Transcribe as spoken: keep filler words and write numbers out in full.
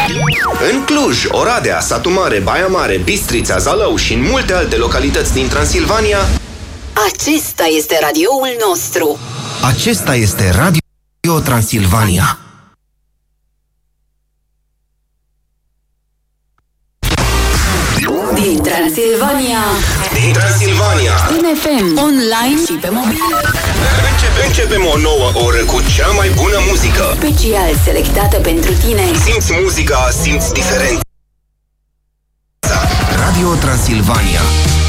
În Cluj, Oradea, Satu Mare, Baia Mare, Bistrița, Zalău și în multe alte localități din Transilvania, acesta este radioul nostru. acesta este Radio Transilvania. Din Transilvania. Din Transilvania. În F M, online și pe mobil. Începe, începem o nouă oră cu cea mai bună muzică. Special selectată pentru tine. Simți muzica, simți diferența. Radio Transilvania.